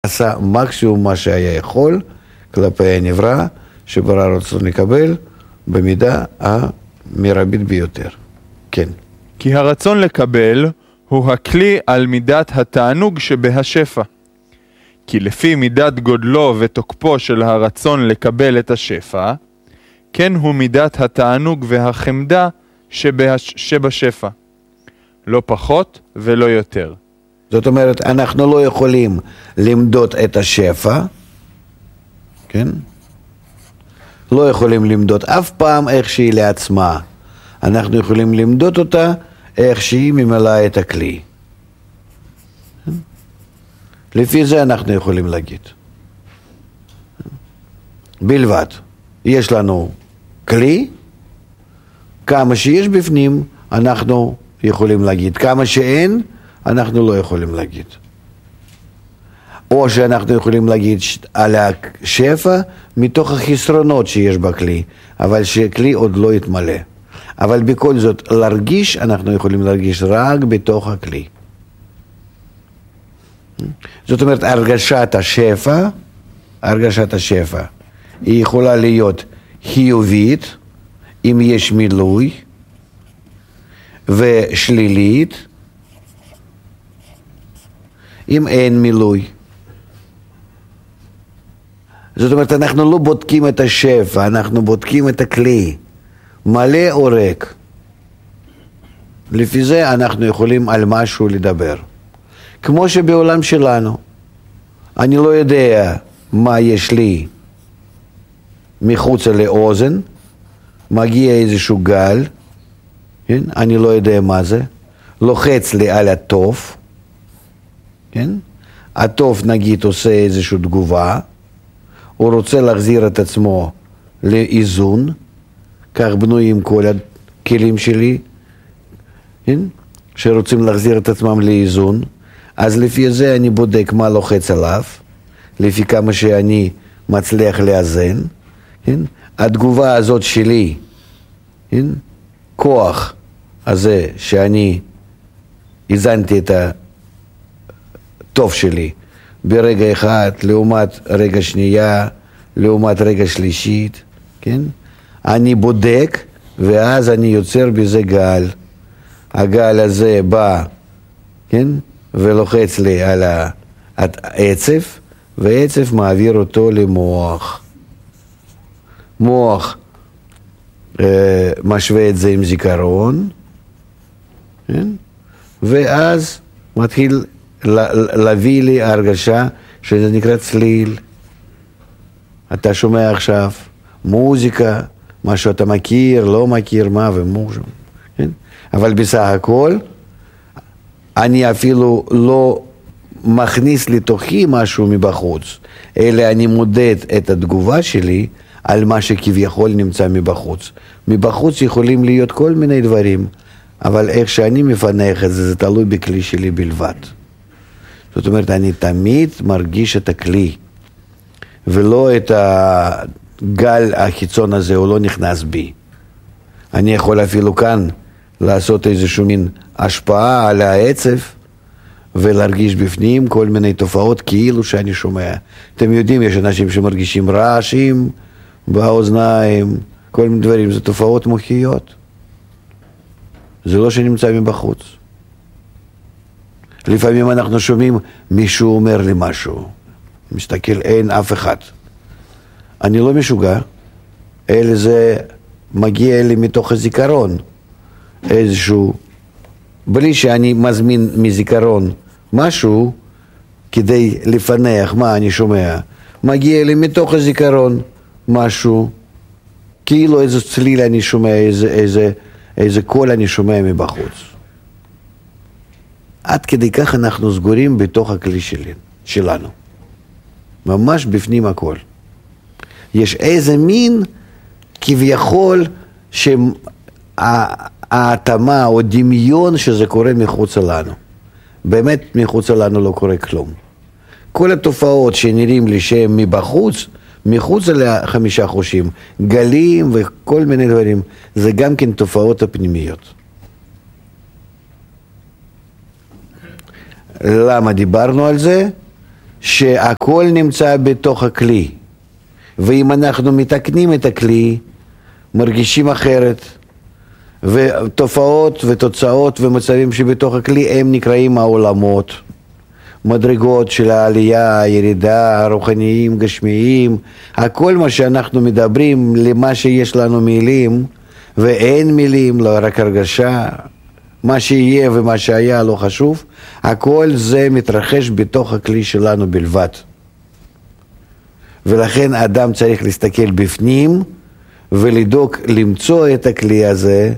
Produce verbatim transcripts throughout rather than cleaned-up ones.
עשה מקסימום מה שהיה יכול כלפי הנברא, שברא רצון לקבל במידה המרבית ביותר. כן. כי הרצון לקבל הוא הכלי על מידת התענוג שבהשפע. כי לפי מידת גודלו ותוקפו של הרצון לקבל את השפע, כן הוא מידת התענוג והחמדה שבהש... שבשפע. לא פחות ולא יותר. זאת אומרת, אנחנו לא יכולים למדוד את השפע, כן? לא יכולים למדוד אף פעם איך שהיא לעצמה. אנחנו יכולים למדוד אותה איך שהיא ממלאה את הכלי. לפי זה אנחנו יכולים להגיד. בלבד. יש לנו כלי, כמה שיש בפנים אנחנו יכולים להגיד. כמה שאין, אנחנו לא יכולים להגיד. או שאנחנו יכולים להגיד על השפע מתוך החסרונות שיש בכלי, אבל שכלי עוד לא יתמלא. אבל בכל זאת, להרגיש, אנחנו יכולים להרגיש רק בתוך הכלי. זאת אומרת, הרגשת השפע, הרגשת השפע, היא יכולה להיות חיובית, אם יש מילוי, ושלילית, אם אין מילוי. זאת אומרת, אנחנו לא בודקים את השפע, אנחנו בודקים את הכלי, מלא או ריק. לפי זה אנחנו יכולים על משהו לדבר. כמו שבעולם שלנו, אני לא יודע מה יש לי מחוץ לאוזן, מגיע איזשהו גל, כן? אני לא יודע מה זה, לוחץ לי על הטוב, כן? הטוב נגיד עושה איזושהי תגובה, הוא רוצה להחזיר את עצמו לאיזון, כך בנויים כל הכלים שלי, כן? שרוצים להחזיר את עצמם לאיזון, אז לפי זה אני בודק מה לוחץ עליו, לפי כמה שאני מצליח לאזן, כן? התגובה הזאת שלי, כן? כוח הזה שאני איזנתי את הטוב שלי ברגע אחד, לעומת רגע שנייה, לעומת רגע שלישית, כן? אני בודק, ואז אני יוצר בזה גל. הגל הזה בא, כן? ולוחץ לי על העצב, והעצב מעביר אותו למוח. מוח אה, משווה את זה עם זיכרון, כן? ואז מתחיל להביא לי הרגשה שזה נקרא צליל. אתה שומע עכשיו מוזיקה, מה שאתה מכיר, לא מכיר, מה ומוז'ו, כן? אבל בסך הכל, אני אפילו לא מכניס לתוכי משהו מבחוץ, אלא אני מודד את התגובה שלי על מה שכביכול נמצא מבחוץ. מבחוץ יכולים להיות כל מיני דברים, אבל איך שאני מפנח את זה, זה תלוי בכלי שלי בלבד. זאת אומרת, אני תמיד מרגיש את הכלי, ולא את הגל החיצון הזה, הוא לא נכנס בי. אני יכול אפילו כאן לעשות איזשהו מין השפעה על העצב, ולהרגיש בפנים כל מיני תופעות כאילו שאני שומע. אתם יודעים, יש אנשים שמרגישים רעשים באוזניים, כל מיני דברים, זה תופעות מוחיות. זה לא שנמצא מבחוץ. לפעמים אנחנו שומעים, מישהו אומר לי משהו. מסתכל, אין אף אחד. אני לא משוגע, אלא זה מגיע לי מתוך הזיכרון. איזשהו, בלי שאני מזמין מזיכרון משהו, כדי לפנח מה אני שומע. מגיע לי מתוך הזיכרון משהו, כאילו איזה צליל אני שומע, איזה, איזה, איזה קול אני שומע מבחוץ. עד כדי כך אנחנו סגורים בתוך הכלי שלי, שלנו. ממש בפנים הכל. יש איזה מין כביכול שההתאמה או דמיון שזה קורה מחוץ לנו. באמת מחוץ לנו לא קורה כלום. כל התופעות שנראים לי שהם מבחוץ, מחוץ לחמישה חושים, גלים וכל מיני דברים, זה גם כן תופעות הפנימיות. למה דיברנו על זה? שהכל נמצא בתוך הכלי, ואם אנחנו מתקנים את הכלי, מרגישים אחרת, ותופעות ותוצאות ומצבים שבתוך הכלי הם נקראים העולמות, מדרגות של העלייה, הירידה, הרוחניים, גשמיים, הכל מה שאנחנו מדברים, למה שיש לנו מילים, ואין מילים, לא רק הרגשה, מה שיהיה ומה שהיה לא חשוב, הכל זה מתרחש בתוך הכלי שלנו בלבד. ולכן אדם צריך להסתכל בפנים, ולדאוג למצוא את הכלי הזה,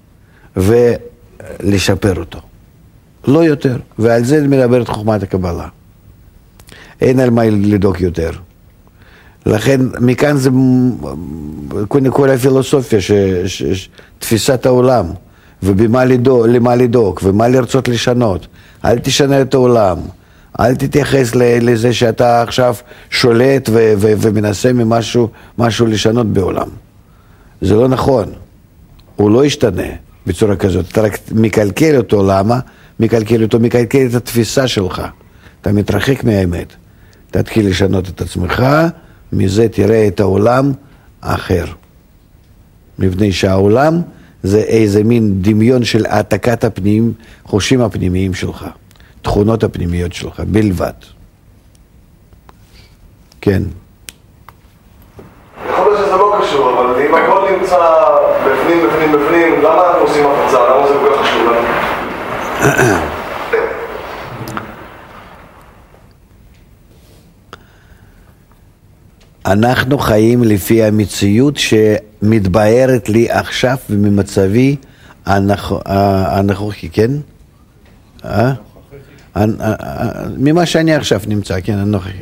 ולשפר אותו. לא יותר, ועל זה מדברת חוכמת הקבלה. אין על מה לדאוג יותר. לכן מכאן זה קודם כל הפילוסופיה, ש, ש, ש, תפיסת העולם, ובמה לדאוג, למה לדאוג, ומה לרצות לשנות. אל תשנה את העולם, אל תתייחס לזה שאתה עכשיו שולט ו, ו, ומנסה ממשהו משהו לשנות בעולם. זה לא נכון, הוא לא ישתנה בצורה כזאת, אתה רק מקלקל אותו, למה? מקלקל אותו, מקלקל את התפיסה שלך, אתה מתרחק מהאמת, תתחיל לשנות את עצמך, מזה תראה את העולם אחר. מפני שהעולם זה איזה מין דמיון של העתקת הפנים, חושים הפנימיים שלך, תכונות הפנימיות שלך, בלבד. כן. יכול להיות שזה לא קשור, אבל אם הכל נמצא בפנים, בפנים, בפנים, למה אנחנו עושים הפצה? למה זה כל כך חשוב לנו? אנחנו חיים לפי המציאות שמתבהרת לי עכשיו וממצבי הנוכחי, כן? ממה שאני עכשיו נמצא, כן, הנוכחי.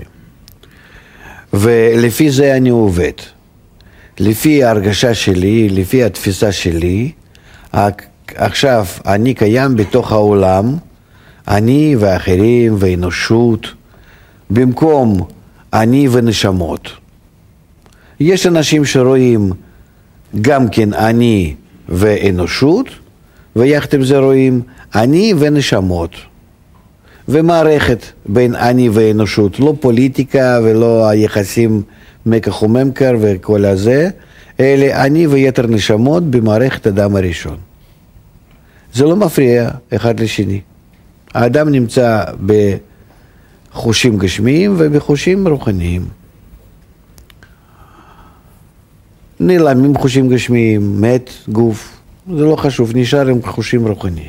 ולפי זה אני עובד. לפי ההרגשה שלי, לפי התפיסה שלי, עכשיו אני קיים בתוך העולם, אני ואחרים ואנושות, במקום אני ונשמות. יש אנשים שרואים גם כן אני ואנושות, ויחד עם זה רואים אני ונשמות. ומערכת בין אני ואנושות, לא פוליטיקה ולא היחסים מקח וממכר וכל הזה, אלא אני ויתר נשמות במערכת אדם הראשון. זה לא מפריע אחד לשני. האדם נמצא בחושים גשמיים ובחושים רוחניים. נעלמים חושים גשמיים, מת גוף, זה לא חשוב, נשאר עם חושים רוחניים.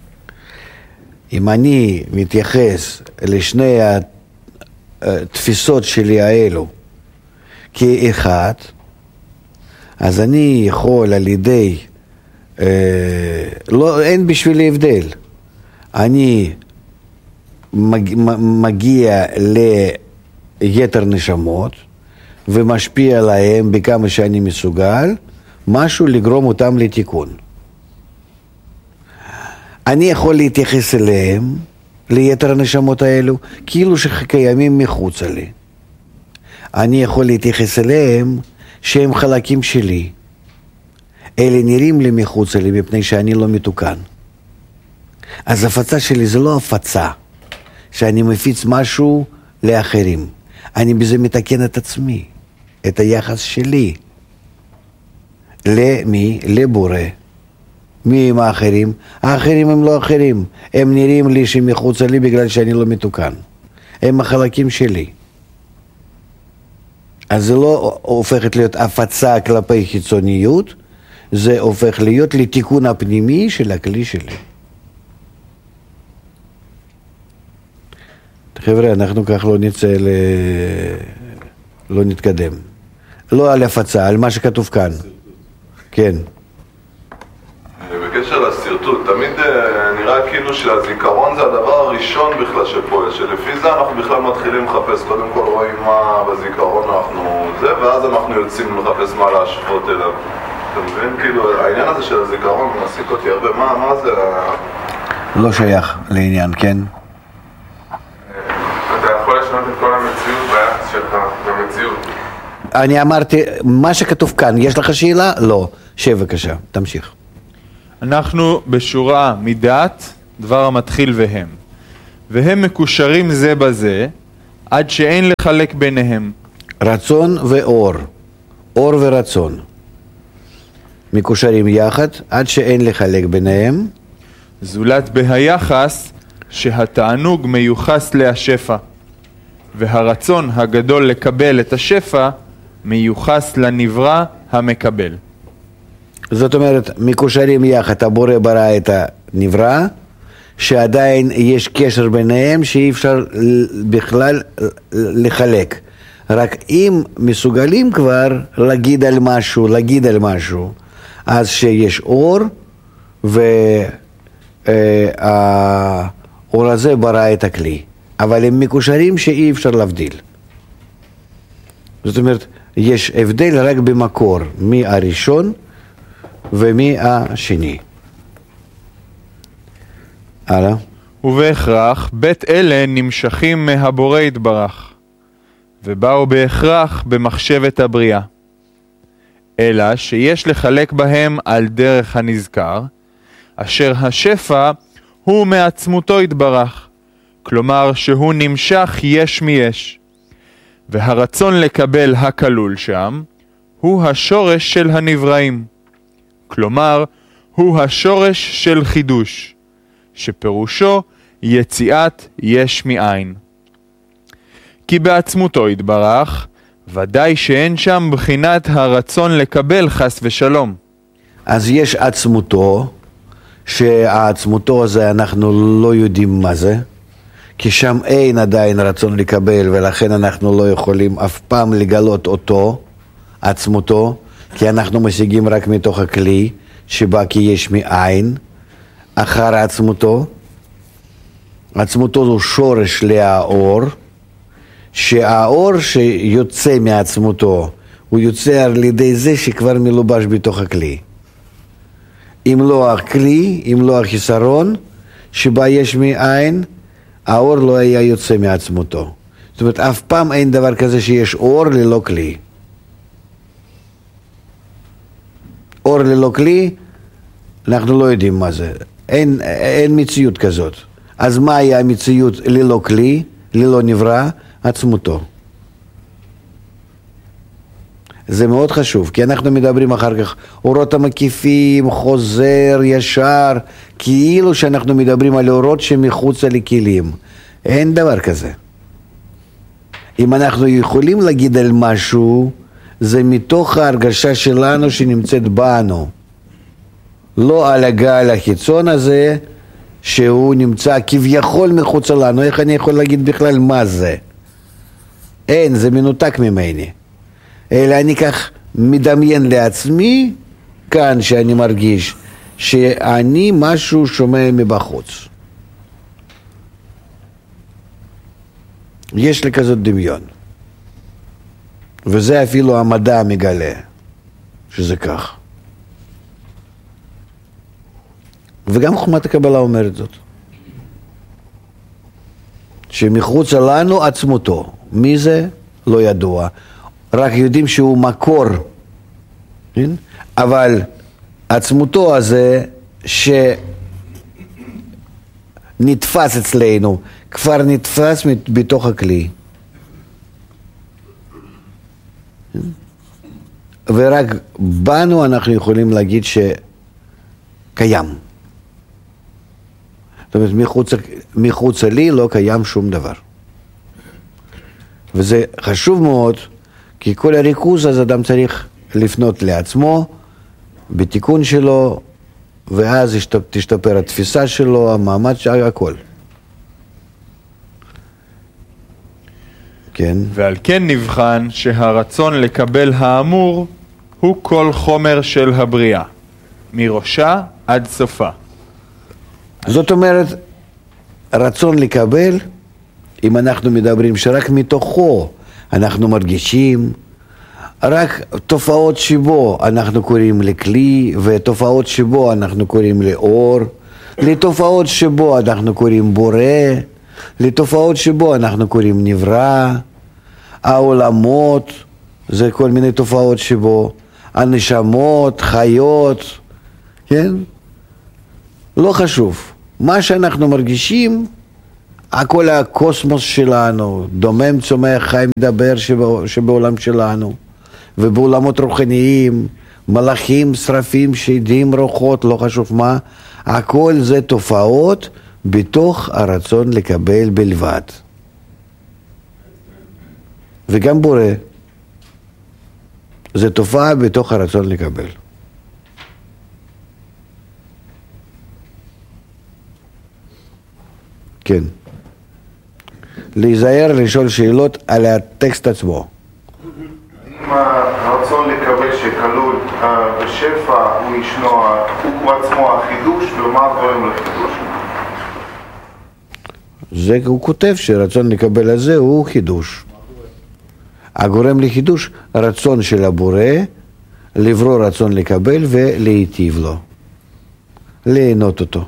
אם אני מתייחס לשני התפיסות שלי האלו כאחד, אז אני יכול על ידי, אה, לא, אין בשבילי הבדל. אני מג, מגיע ליתר נשמות ומשפיע עליהם בכמה שאני מסוגל, משהו לגרום אותם לתיקון. אני יכול להתייחס אליהם, ליתר הנשמות האלו, כאילו שקיימים מחוץ לי. אני יכול להתייחס אליהם שהם חלקים שלי. אלה נראים לי מחוץ לי מפני שאני לא מתוקן. אז הפצה שלי זה לא הפצה, שאני מפיץ משהו לאחרים. אני בזה מתקן את עצמי, את היחס שלי. למי? לבורא. מי הם האחרים? האחרים הם לא אחרים. הם נראים לי שמחוץ לי בגלל שאני לא מתוקן. הם החלקים שלי. אז זה לא הופכת להיות הפצה כלפי חיצוניות, זה הופך להיות לתיקון הפנימי של הכלי שלי. חבר'ה, אנחנו כך לא נצא, ל... לא נתקדם. לא על הפצה, על מה שכתוב כאן. כן. בקשר לסרטוט, תמיד נראה כאילו שהזיכרון זה הדבר הראשון בכלל שפועל, שלפי זה אנחנו בכלל מתחילים לחפש, קודם כל רואים מה בזיכרון אנחנו זה, ואז אנחנו יוצאים לחפש מה להשוות אליו. אתה מבין? כאילו, העניין הזה של הזיכרון מעסיק אותי הרבה, מה, מה זה? לא שייך לעניין, כן? אתה יכול לשנות את כל המציאות ביחס שלך, במציאות. אני אמרתי, מה שכתוב כאן, יש לך שאלה? לא. שב בבקשה, תמשיך. אנחנו בשורה מידת דבר המתחיל והם, והם מקושרים זה בזה, עד שאין לחלק ביניהם. רצון ואור, אור ורצון, מקושרים יחד עד שאין לחלק ביניהם. זולת בהיחס שהתענוג מיוחס להשפע, והרצון הגדול לקבל את השפע מיוחס לנברא המקבל. זאת אומרת, מקושרים יחד, הבורא ברא את הנברא, שעדיין יש קשר ביניהם שאי אפשר בכלל לחלק. רק אם מסוגלים כבר להגיד על משהו, להגיד על משהו, אז שיש אור, והאור הזה ברא את הכלי. אבל הם מקושרים שאי אפשר להבדיל. זאת אומרת, יש הבדל רק במקור, מי הראשון ומי השני. הלאה. ובהכרח בית אלה נמשכים מהבורא יתברך, ובאו בהכרח במחשבת הבריאה, אלא שיש לחלק בהם על דרך הנזכר, אשר השפע הוא מעצמותו יתברך, כלומר שהוא נמשך יש מיש, והרצון לקבל הכלול שם הוא השורש של הנבראים, כלומר הוא השורש של חידוש, שפירושו יציאת יש מאין. כי בעצמותו יתברך, ודאי שאין שם בחינת הרצון לקבל חס ושלום. אז יש עצמותו, שהעצמותו הזה אנחנו לא יודעים מה זה, כי שם אין עדיין רצון לקבל, ולכן אנחנו לא יכולים אף פעם לגלות אותו, עצמותו, כי אנחנו משיגים רק מתוך הכלי, שבא כי יש מאין, אחר עצמותו. עצמותו הוא שורש לאור, שהאור שיוצא מעצמותו, הוא יוצא על ידי זה שכבר מלובש בתוך הכלי. אם לא הכלי, אם לא החיסרון, שבה יש מאין, האור לא היה יוצא מעצמותו. זאת אומרת, אף פעם אין דבר כזה שיש אור ללא כלי. אור ללא כלי, אנחנו לא יודעים מה זה. אין, אין מציאות כזאת. אז מה היה המציאות ללא כלי, ללא נברא? עצמותו. זה מאוד חשוב, כי אנחנו מדברים אחר כך, אורות המקיפים, חוזר, ישר, כאילו שאנחנו מדברים על אורות שמחוץ לכלים. אין דבר כזה. אם אנחנו יכולים להגיד על משהו, זה מתוך ההרגשה שלנו שנמצאת בנו. לא על הגל החיצון הזה, שהוא נמצא כביכול מחוץ לנו. איך אני יכול להגיד בכלל מה זה? אין, זה מנותק ממני. אלא אני כך מדמיין לעצמי, כאן שאני מרגיש, שאני משהו שומע מבחוץ. יש לי כזאת דמיון. וזה אפילו המדע מגלה, שזה כך. וגם חוכמת הקבלה אומרת זאת. שמחוץ לנו עצמותו. מי זה? לא ידוע. רק יודעים שהוא מקור. כן? אבל עצמותו הזה שנתפס אצלנו, כבר נתפס בתוך הכלי. כן? ורק בנו אנחנו יכולים להגיד שקיים. זאת אומרת, מחוץ, מחוץ לי לא קיים שום דבר. וזה חשוב מאוד, כי כל הריכוז אז אדם צריך לפנות לעצמו, בתיקון שלו, ואז תשתפר התפיסה שלו, המעמד שלו, הכל. כן. ועל כן נבחן שהרצון לקבל האמור הוא כל חומר של הבריאה, מראשה עד סופה. זאת אומרת, רצון לקבל, אם אנחנו מדברים שרק מתוכו אנחנו מרגישים, רק תופעות שבו אנחנו קוראים לכלי, ותופעות שבו אנחנו קוראים לאור, לתופעות שבו אנחנו קוראים בורא, לתופעות שבו אנחנו קוראים נברא, העולמות, זה כל מיני תופעות שבו, הנשמות, חיות, כן? לא חשוב. מה שאנחנו מרגישים, הכל הקוסמוס שלנו, דומם, צומח, חי, מדבר שבעולם שלנו, ובעולמות רוחניים, מלאכים, שרפים, שדים, רוחות, לא חשוב מה, הכל זה תופעות בתוך הרצון לקבל בלבד. וגם בורא, זה תופעה בתוך הרצון לקבל. כן. להיזהר לשאול שאלות על הטקסט עצמו. אם הרצון לקבל שכלול בשפע הוא ישנו, הוא עצמו החידוש, ומה הדברים לחידוש? זה הוא כותב שרצון לקבל הזה הוא חידוש. הגורם לחידוש, רצון של הבורא, לברוא רצון לקבל ולהיטיב לו. ליהנות אותו.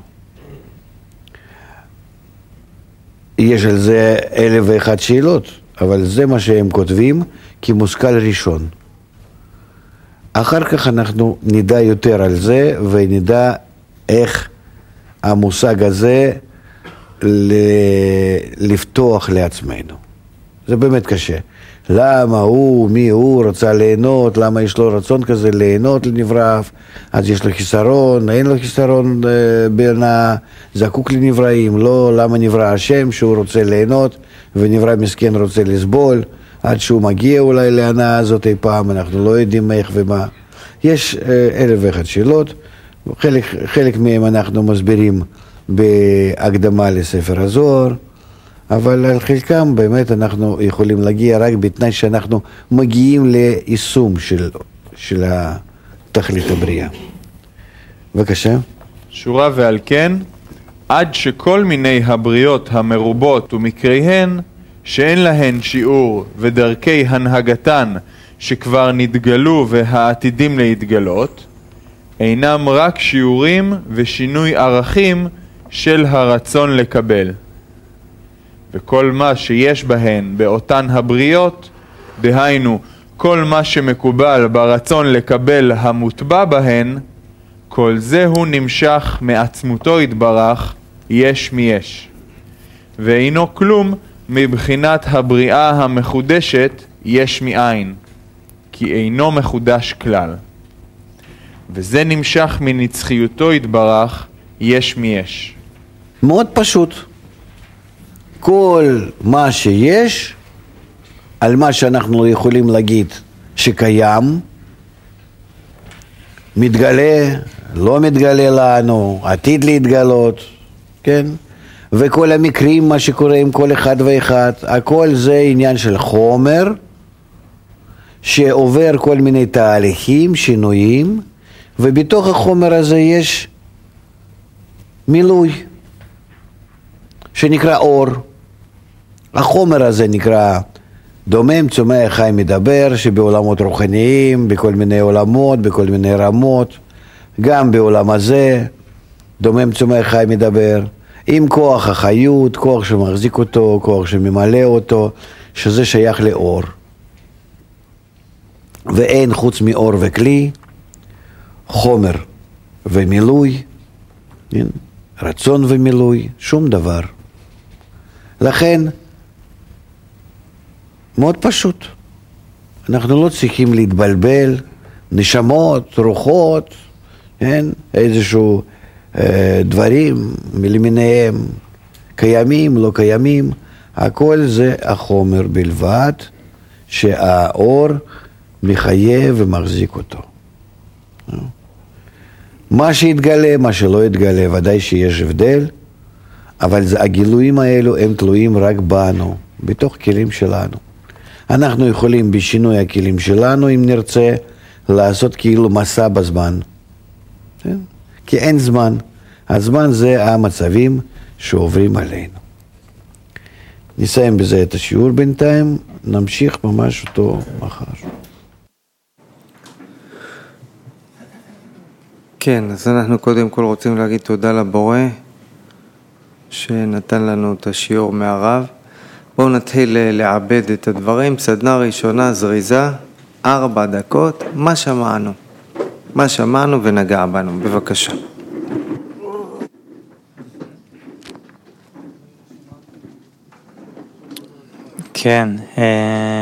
יש על זה אלף ואחת שאלות, אבל זה מה שהם כותבים כמושכל ראשון. אחר כך אנחנו נדע יותר על זה ונדע איך המושג הזה לפתוח לעצמנו. זה באמת קשה. למה הוא, מי הוא, רוצה ליהנות, למה יש לו רצון כזה ליהנות לנברא, אז יש לו חיסרון, אין לו חיסרון בין הזקוק לנבראים, לא, למה נברא השם שהוא רוצה ליהנות, ונברא מסכן רוצה לסבול, עד שהוא מגיע אולי להנאה הזאת אי פעם, אנחנו לא יודעים איך ומה. יש אלף ואחת שאלות, חלק, חלק מהם אנחנו מסבירים בהקדמה לספר הזוהר, אבל על חלקם באמת אנחנו יכולים להגיע רק בתנאי שאנחנו מגיעים ליישום של, של תכלית הבריאה. בבקשה. שורה ועל כן, עד שכל מיני הבריות המרובות ומקריהן, שאין להן שיעור ודרכי הנהגתן שכבר נתגלו והעתידים להתגלות, אינם רק שיעורים ושינוי ערכים של הרצון לקבל. וכל מה שיש בהן באותן הבריות, דהיינו כל מה שמקובל ברצון לקבל המוטבע בהן, כל זה הוא נמשך מעצמותו יתברך יש מיש. ואינו כלום מבחינת הבריאה המחודשת יש מאין, כי אינו מחודש כלל. וזה נמשך מנצחיותו יתברך יש מיש. מאוד פשוט. כל מה שיש, על מה שאנחנו יכולים להגיד שקיים, מתגלה, לא מתגלה לנו, עתיד להתגלות, כן? וכל המקרים, מה שקורה עם כל אחד ואחד, הכל זה עניין של חומר, שעובר כל מיני תהליכים, שינויים, ובתוך החומר הזה יש מילוי, שנקרא אור. החומר הזה נקרא דומם, צומח, חי, מדבר, שבעולמות רוחניים, בכל מיני עולמות, בכל מיני רמות, גם בעולם הזה, דומם, צומח, חי, מדבר, עם כוח החיות, כוח שמחזיק אותו, כוח שממלא אותו, שזה שייך לאור. ואין חוץ מאור וכלי, חומר ומילוי, רצון ומילוי, שום דבר. לכן, מאוד פשוט. אנחנו לא צריכים להתבלבל, נשמות, רוחות, כן? איזשהו אה, דברים מלמיניהם, קיימים, לא קיימים, הכל זה החומר בלבד, שהאור מחייב ומחזיק אותו. מה שהתגלה, מה שלא התגלה, ודאי שיש הבדל, אבל הגילויים האלו הם תלויים רק בנו, בתוך כלים שלנו. אנחנו יכולים בשינוי הכלים שלנו, אם נרצה, לעשות כאילו מסע בזמן. כן? כי אין זמן. הזמן זה המצבים שעוברים עלינו. נסיים בזה את השיעור בינתיים, נמשיך ממש אותו מחר. כן, אז אנחנו קודם כל רוצים להגיד תודה לבורא שנתן לנו את השיעור מהרב. בואו נתחיל לעבד את הדברים. סדנה ראשונה זריזה, ארבע דקות, מה שמענו? מה שמענו ונגע בנו, בבקשה. כן.